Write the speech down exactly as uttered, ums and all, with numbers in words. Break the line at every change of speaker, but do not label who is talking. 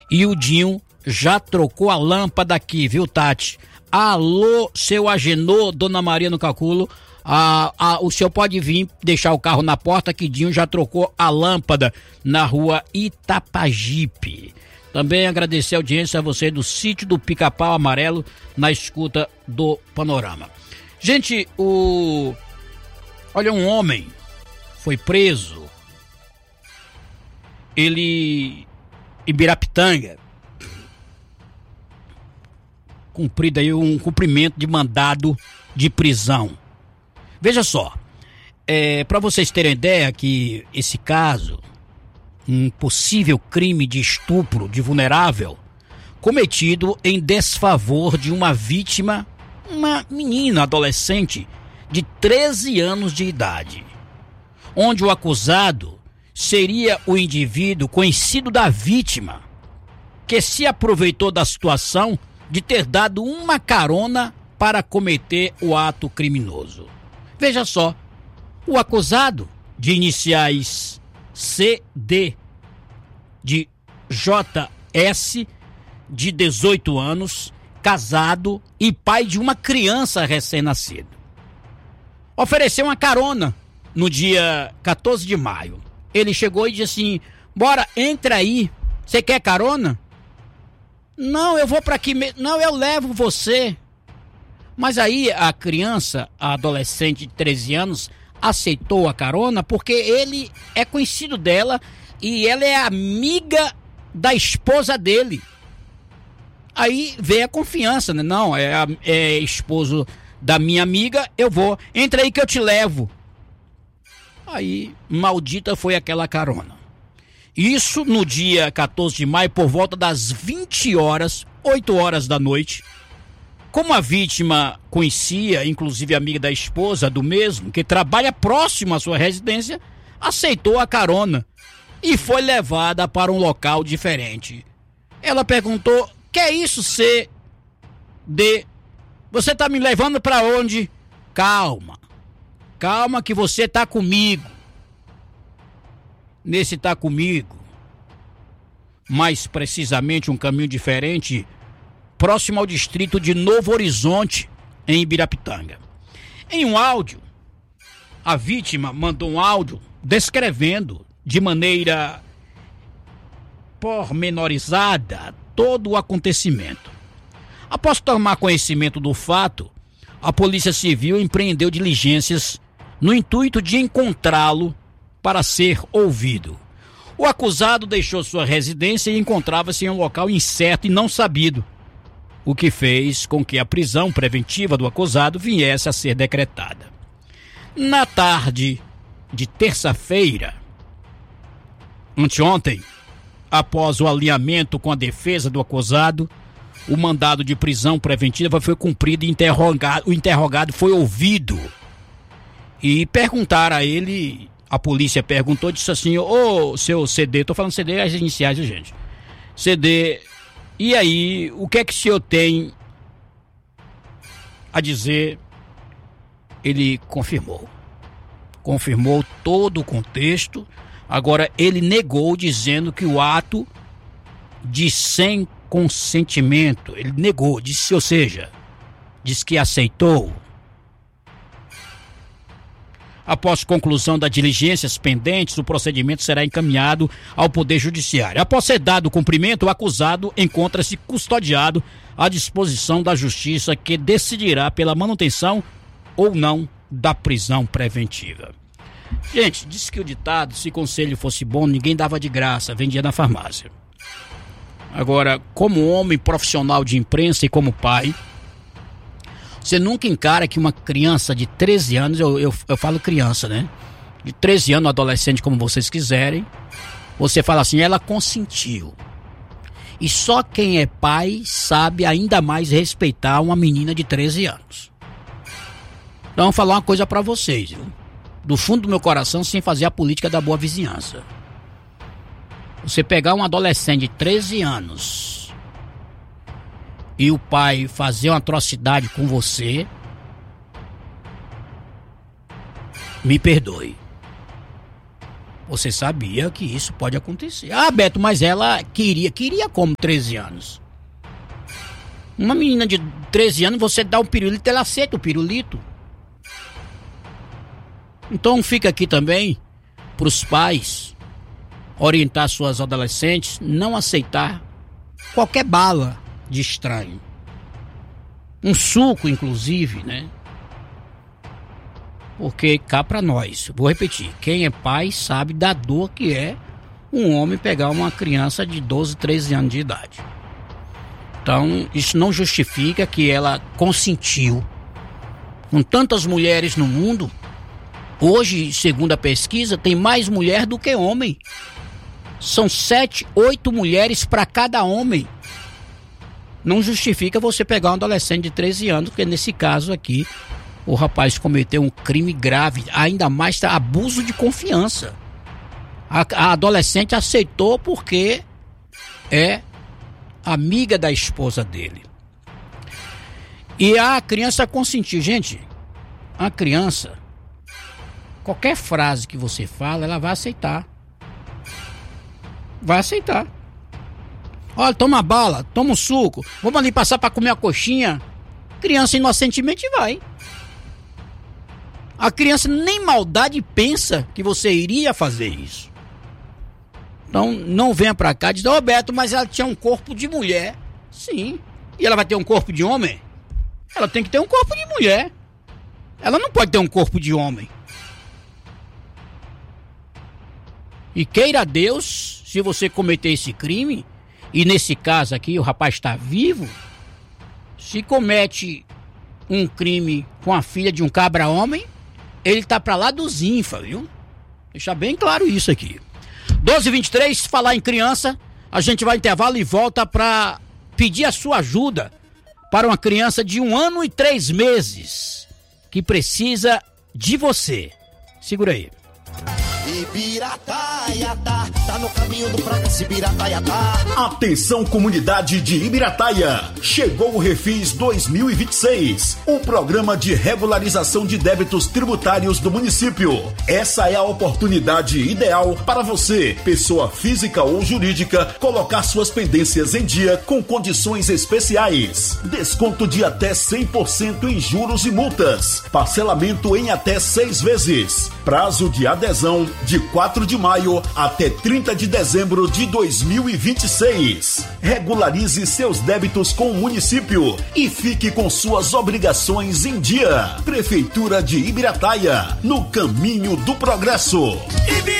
E o Dinho já trocou a lâmpada aqui, viu, Tati? Alô, seu Agenor, Dona Maria no Caculo. Ah, ah, o senhor pode vir deixar o carro na porta que Dinho já trocou a lâmpada na rua Itapajipe. Também agradecer a audiência a você do sítio do Pica-Pau Amarelo na escuta do Panorama. Gente, o... olha, um homem foi preso. Ele... Ibirapitanga. Cumprido aí um cumprimento de mandado de prisão. Veja só, é, para vocês terem ideia que esse caso, um possível crime de estupro de vulnerável, cometido em desfavor de uma vítima, uma menina adolescente de treze anos de idade, onde o acusado seria o indivíduo conhecido da vítima, que se aproveitou da situação de ter dado uma carona para cometer o ato criminoso. Veja só, o acusado, de iniciais C D, de J S, de dezoito anos, casado e pai de uma criança recém-nascida, ofereceu uma carona no dia quatorze de maio. Ele chegou e disse assim: bora, entra aí, você quer carona? Não, eu vou para aqui mesmo. Não, eu levo você. Mas aí a criança, a adolescente de treze anos, aceitou a carona porque ele é conhecido dela e ela é amiga da esposa dele. Aí veio a confiança, né? Não, é, é esposo da minha amiga, eu vou. Entra aí que eu te levo. Aí, maldita foi aquela carona. Isso no dia quatorze de maio, por volta das vinte horas, oito horas da noite. Como a vítima conhecia, inclusive amiga da esposa do mesmo, que trabalha próximo à sua residência, aceitou a carona e foi levada para um local diferente. Ela perguntou: que é isso, C D? Você tá me levando para onde? Calma, calma que você tá comigo. Nesse tá comigo, mais precisamente um caminho diferente, próximo ao distrito de Novo Horizonte, em Ibirapitanga. Em um áudio, a vítima mandou um áudio descrevendo de maneira pormenorizada todo o acontecimento. Após tomar conhecimento do fato, a Polícia Civil empreendeu diligências no intuito de encontrá-lo para ser ouvido. O acusado deixou sua residência e encontrava-se em um local incerto e não sabido, o que fez com que a prisão preventiva do acusado viesse a ser decretada. Na tarde de terça-feira, anteontem, após o alinhamento com a defesa do acusado, o mandado de prisão preventiva foi cumprido e interrogado, o interrogado foi ouvido. E perguntaram a ele, a polícia perguntou, disse assim: ô, oh, seu C D, tô falando C D, as iniciais, gente. C D, e aí, o que é que o senhor tem a dizer? Ele confirmou. Confirmou todo o contexto. Agora, ele negou, dizendo que o ato de sem consentimento, ele negou, disse, ou seja, disse que aceitou. Após conclusão das diligências pendentes, o procedimento será encaminhado ao Poder Judiciário. Após ser dado o cumprimento, o acusado encontra-se custodiado à disposição da Justiça, que decidirá pela manutenção ou não da prisão preventiva. Gente, disse que o ditado, se conselho fosse bom, ninguém dava de graça, vendia na farmácia. Agora, como homem profissional de imprensa e como pai, você nunca encara que uma criança de treze anos, eu, eu, eu falo criança, né? De treze anos, adolescente, como vocês quiserem, você fala assim, ela consentiu. E só quem é pai sabe ainda mais respeitar uma menina de treze anos. Então, vou falar uma coisa pra vocês, viu? Do fundo do meu coração, sem fazer a política da boa vizinhança. Você pegar um adolescente de treze anos e o pai fazer uma atrocidade com você, me perdoe. Você sabia que isso pode acontecer. Ah, Beto, mas ela queria, queria como treze anos? Uma menina de treze anos, você dá um pirulito, ela aceita o pirulito. Então fica aqui também para os pais orientar suas adolescentes, não aceitar qualquer bala de estranho. Um suco, inclusive, né? Porque cá pra nós, vou repetir, quem é pai sabe da dor que é um homem pegar uma criança de doze, treze anos de idade. Então, isso não justifica que ela consentiu. Com tantas mulheres no mundo, hoje, segundo a pesquisa, tem mais mulher do que homem. São sete, oito mulheres para cada homem. Não justifica você pegar um adolescente de treze anos, porque nesse caso aqui, o rapaz cometeu um crime grave, ainda mais abuso de confiança. A, a adolescente aceitou porque é amiga da esposa dele. E a criança consentiu. Gente, a criança, qualquer frase que você fala, ela vai aceitar. Vai aceitar. Olha, toma bala, toma um suco, vamos ali passar para comer a coxinha. Criança inocentemente vai. A criança nem maldade pensa que você iria fazer isso. Então não venha pra cá e diz, ô Beto, mas ela tinha um corpo de mulher. Sim. E ela vai ter um corpo de homem? Ela tem que ter um corpo de mulher. Ela não pode ter um corpo de homem. E queira Deus, se você cometer esse crime, e nesse caso aqui o rapaz está vivo, se comete um crime com a filha de um cabra homem, ele tá pra lá dos ínfas, viu? Deixar bem claro isso aqui. doze e vinte e três, falar em criança, a gente vai intervalo e volta pra pedir a sua ajuda para uma criança de um ano e três meses que precisa de você. Segura aí.
Ibirataiatá, tá no caminho do Progresso Ibirataiatá.
Atenção, comunidade de Ibirataia, chegou o Refis dois mil e vinte e seis, o programa de regularização de débitos tributários do município. Essa é a oportunidade ideal para você, pessoa física ou jurídica, colocar suas pendências em dia com condições especiais. Desconto de até cem por cento em juros e multas, parcelamento em até seis vezes, prazo de adesão de quatro de maio até trinta de dezembro de dois mil e vinte e seis. Regularize seus débitos com o município e fique com suas obrigações em dia. Prefeitura de Ibirataia, no caminho do progresso.